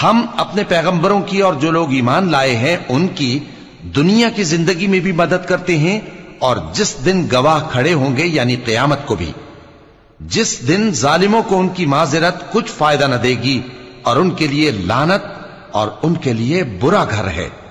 हम अपने पैगंबरों की और जो लोग ईमान लाए हैं उनकी दुनिया की जिंदगी में भी मदद करते हैं, और जिस दिन गवाह खड़े होंगे यानी क़यामत को भी, जिस दिन जालिमों को उनकी माजिरत कुछ फायदा न देगी और उनके लिए लानत और उनके लिए बुरा घर है।